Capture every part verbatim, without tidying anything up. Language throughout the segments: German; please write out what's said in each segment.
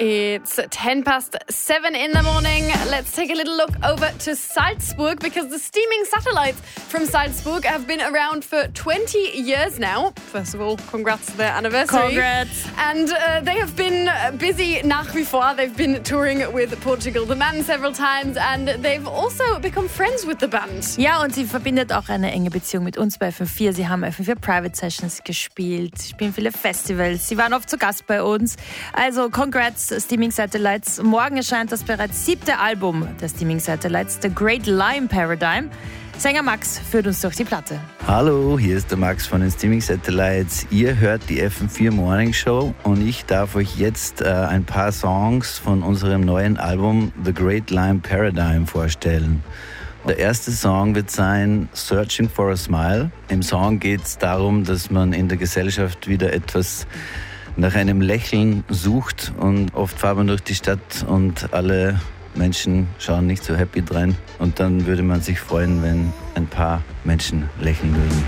It's ten past seven in the morning. Let's take a little look over to Salzburg because the steaming satellites from Salzburg have been around for twenty years now. First of all, congrats to their anniversary. Congrats. And uh, they have been busy nach wie vor. They've been touring with Portugal the Man several times and they've also become friends with the band. Ja, und sie verbindet auch eine enge Beziehung mit uns bei F M vier. Sie haben F M vier Private Sessions gespielt, spielen viele Festivals. Sie waren oft zu Gast bei uns. Also congrats Steaming Satellites. Morgen erscheint das bereits siebte Album der Steaming Satellites, The Great Lime Paradigm. Sänger Max führt uns durch die Platte. Hallo, hier ist der Max von den Steaming Satellites. Ihr hört die F M vier Morning Show und ich darf euch jetzt äh, ein paar Songs von unserem neuen Album The Great Lime Paradigm vorstellen. Der erste Song wird sein Searching for a Smile. Im Song geht es darum, dass man in der Gesellschaft wieder etwas nach einem Lächeln sucht und oft fährt man durch die Stadt und alle Menschen schauen nicht so happy drein und dann würde man sich freuen, wenn ein paar Menschen lächeln würden.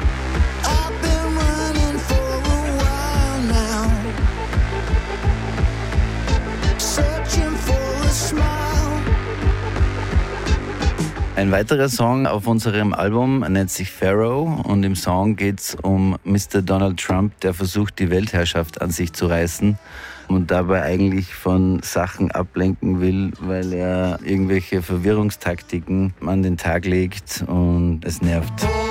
Ein weiterer Song auf unserem Album nennt sich Pharaoh und im Song geht es um Mister Donald Trump, der versucht, die Weltherrschaft an sich zu reißen und dabei eigentlich von Sachen ablenken will, weil er irgendwelche Verwirrungstaktiken an den Tag legt und es nervt.